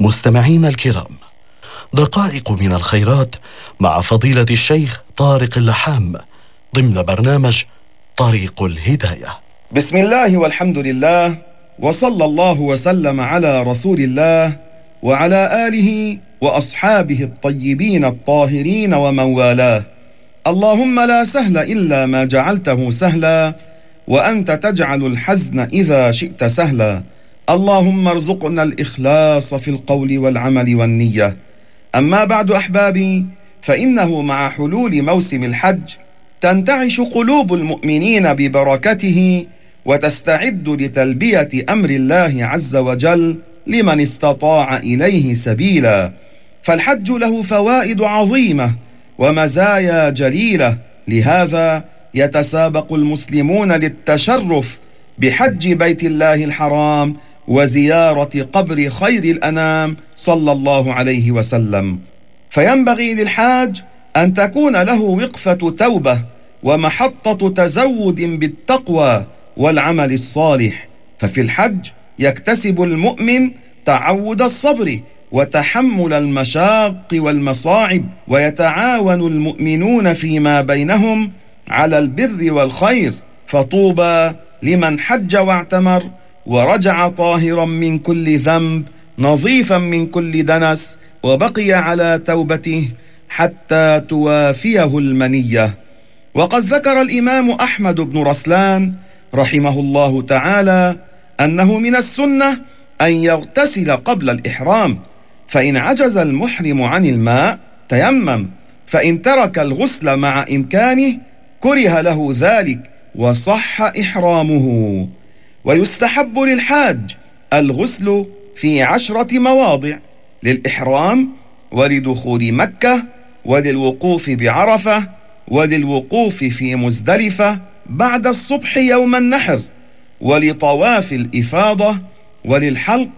مستمعين الكرام، دقائق من الخيرات مع فضيلة الشيخ طارق اللحام ضمن برنامج طريق الهداية. بسم الله والحمد لله، وصلى الله وسلم على رسول الله وعلى آله وأصحابه الطيبين الطاهرين ومن والاه. اللهم لا سهل إلا ما جعلته سهلا، وأنت تجعل الحزن إذا شئت سهلا. اللهم ارزقنا الإخلاص في القول والعمل والنية. أما بعد أحبابي، فإنه مع حلول موسم الحج تنتعش قلوب المؤمنين ببركته، وتستعد لتلبية أمر الله عز وجل لمن استطاع إليه سبيلا. فالحج له فوائد عظيمة ومزايا جليلة، لهذا يتسابق المسلمون للتشرف بحج بيت الله الحرام وزيارة قبر خير الأنام صلى الله عليه وسلم. فينبغي للحاج أن تكون له وقفة توبة ومحطة تزود بالتقوى والعمل الصالح. ففي الحج يكتسب المؤمن تعود الصبر وتحمل المشاق والمصاعب، ويتعاون المؤمنون فيما بينهم على البر والخير. فطوبى لمن حج واعتمر ورجع طاهرا من كل ذنب نظيفا من كل دنس، وبقي على توبته حتى توافيه المنية. وقد ذكر الإمام أحمد بن رسلان رحمه الله تعالى أنه من السنة أن يغتسل قبل الإحرام، فإن عجز المحرم عن الماء تيمم، فإن ترك الغسل مع إمكانه كره له ذلك وصح إحرامه. ويستحب للحاج الغسل في 10 مواضع: للإحرام، ولدخول مكة، وللوقوف بعرفة، وللوقوف في مزدلفة بعد الصبح يوم النحر، ولطواف الإفاضة، وللحلق،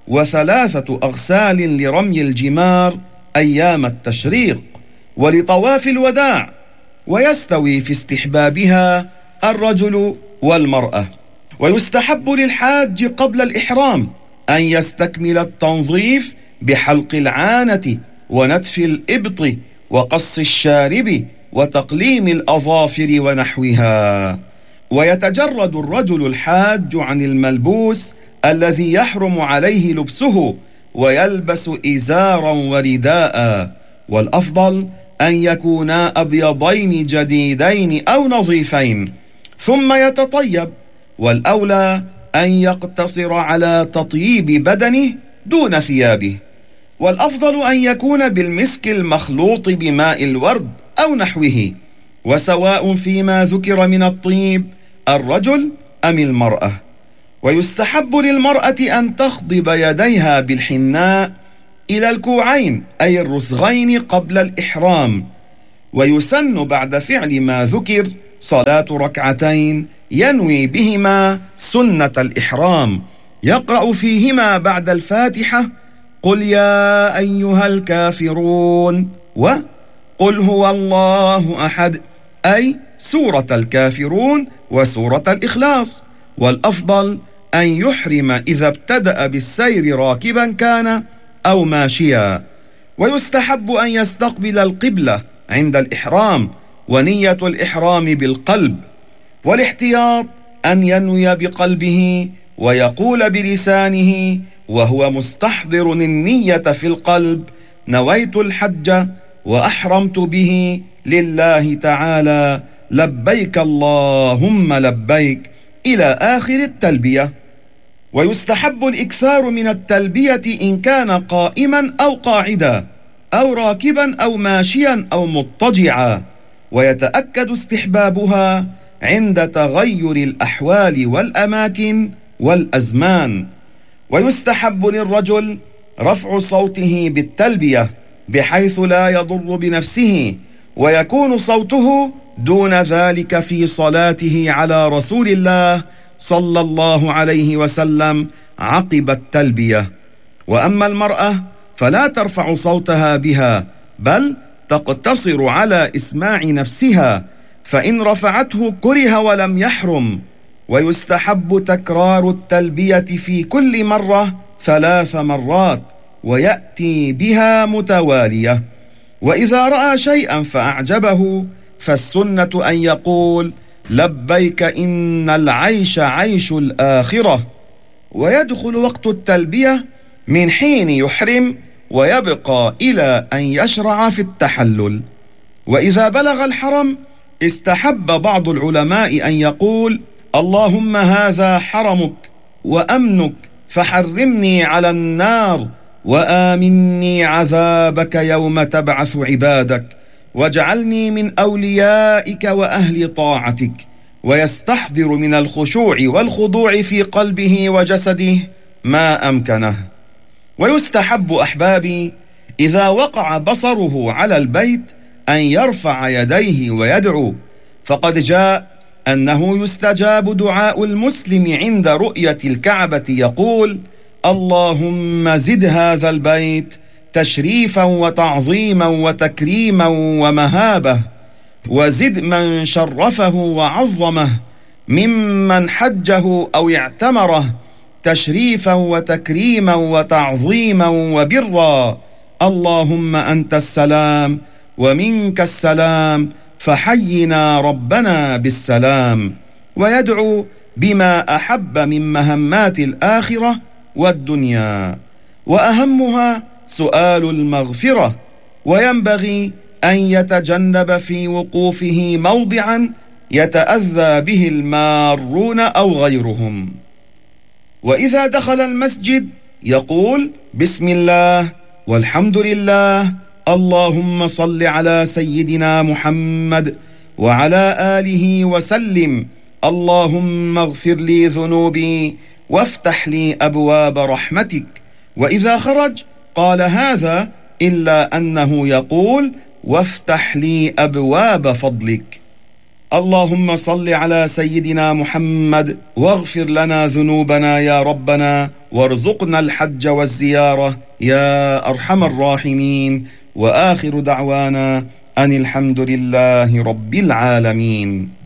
و3 أغسال لرمي الجمار أيام التشريق، ولطواف الوداع. ويستوي في استحبابها الرجل والمرأة. ويستحب للحاج قبل الإحرام أن يستكمل التنظيف بحلق العانة ونتف الإبط وقص الشارب وتقليم الأظافر ونحوها. ويتجرد الرجل الحاج عن الملبوس الذي يحرم عليه لبسه، ويلبس إزارا ورداء، والأفضل أن يكونا أبيضين جديدين أو نظيفين، ثم يتطيب. والأولى أن يقتصر على تطييب بدنه دون ثيابه، والأفضل أن يكون بالمسك المخلوط بماء الورد أو نحوه، وسواء فيما ذكر من الطيب الرجل أم المرأة. ويستحب للمرأة أن تخضب يديها بالحناء إلى الكوعين أي الرسغين قبل الإحرام. ويسن بعد فعل ما ذكر صلاة ركعتين ينوي بهما سنة الإحرام، يقرأ فيهما بعد الفاتحة قل يا أيها الكافرون وقل هو الله أحد، أي سورة الكافرون وسورة الإخلاص. والأفضل أن يحرم إذا ابتدأ بالسير راكبا كان أو ماشيا. ويستحب أن يستقبل القبلة عند الإحرام، ونية الإحرام بالقلب. والاحتياط أن ينوي بقلبه ويقول بلسانه وهو مستحضر النية في القلب: نويت الحج وأحرمت به لله تعالى، لبيك اللهم لبيك، إلى آخر التلبية. ويستحب الإكثار من التلبية إن كان قائما أو قاعدا أو راكبا أو ماشيا أو مضطجعا، ويتأكد استحبابها عند تغير الأحوال والأماكن والأزمان. ويستحب للرجل رفع صوته بالتلبية بحيث لا يضر بنفسه، ويكون صوته دون ذلك في صلاته على رسول الله صلى الله عليه وسلم عقب التلبية. وأما المرأة فلا ترفع صوتها بها، بل تقتصر على إسماع نفسها، فإن رفعته كره ولم يحرم. ويستحب تكرار التلبية في كل مرة 3 مرات، ويأتي بها متوالية. وإذا رأى شيئا فأعجبه فالسنة أن يقول: لبيك إن العيش عيش الآخرة. ويدخل وقت التلبية من حين يحرم ويبقى إلى أن يشرع في التحلل. وإذا بلغ الحرم استحب بعض العلماء أن يقول: اللهم هذا حرمك وأمنك فحرمني على النار وآمني عذابك يوم تبعث عبادك واجعلني من أوليائك وأهل طاعتك. ويستحضر من الخشوع والخضوع في قلبه وجسده ما أمكنه. ويستحب أحبابي إذا وقع بصره على البيت أن يرفع يديه ويدعو، فقد جاء أنه يستجاب دعاء المسلم عند رؤية الكعبة يقول: اللهم زد هذا البيت تشريفا وتعظيما وتكريما ومهابة، وزد من شرفه وعظمه ممن حجه أو اعتمره تشريفا وتكريما وتعظيما وبرا. اللهم أنت السلام ومنك السلام فحينا ربنا بالسلام. ويدعو بما أحب من مهمات الآخرة والدنيا، وأهمها سؤال المغفرة. وينبغي أن يتجنب في وقوفه موضعا يتأذى به المارون أو غيرهم. وإذا دخل المسجد يقول: بسم الله والحمد لله، اللهم صل على سيدنا محمد وعلى آله وسلم، اللهم اغفر لي ذنوبي وافتح لي أبواب رحمتك. وإذا خرج قال هذا، إلا أنه يقول: وافتح لي أبواب فضلك. اللهم صل على سيدنا محمد واغفر لنا ذنوبنا يا ربنا، وارزقنا الحج والزيارة يا أرحم الراحمين. وآخر دعوانا أن الحمد لله رب العالمين.